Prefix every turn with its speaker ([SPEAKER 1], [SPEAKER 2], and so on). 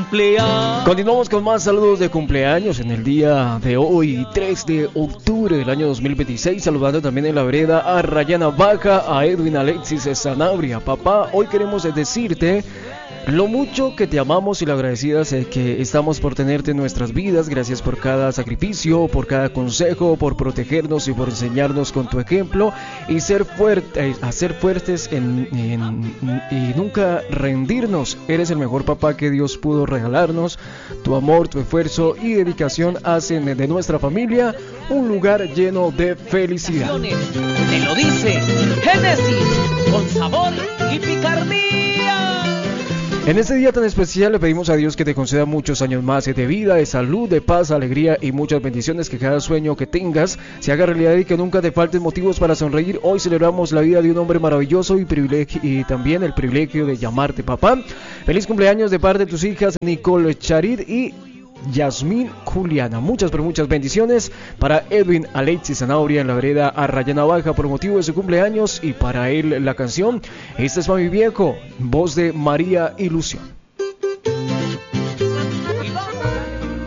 [SPEAKER 1] cumpleaños.
[SPEAKER 2] Continuamos con más saludos de cumpleaños en el día de hoy, 3 de octubre del año 2026. Saludando también en la vereda a Rayana Baja, a Edwin Alexis Sanabria. Papá, hoy queremos decirte lo mucho que te amamos y lo agradecidas que estamos por tenerte en nuestras vidas. Gracias por cada sacrificio, por cada consejo, por protegernos y por enseñarnos con tu ejemplo y ser a ser fuertes y nunca rendirnos. Eres el mejor papá que Dios pudo regalarnos. Tu amor, tu esfuerzo y dedicación hacen de nuestra familia un lugar lleno de felicidad.
[SPEAKER 1] Te lo dice Génesis con sabor y picardía.
[SPEAKER 2] En este día tan especial le pedimos a Dios que te conceda muchos años más de vida, de salud, de paz, alegría y muchas bendiciones, que cada sueño que tengas se haga realidad y que nunca te falten motivos para sonreír. Hoy celebramos la vida de un hombre maravilloso y también el privilegio de llamarte papá. Feliz cumpleaños de parte de tus hijas Nicole Charid y Yasmín Juliana. Muchas pero muchas bendiciones para Edwin Alexis Sanabria en la vereda a Rayana Baja por motivo de su cumpleaños, y para él la canción Este es pa' mi viejo, voz de María Ilusión.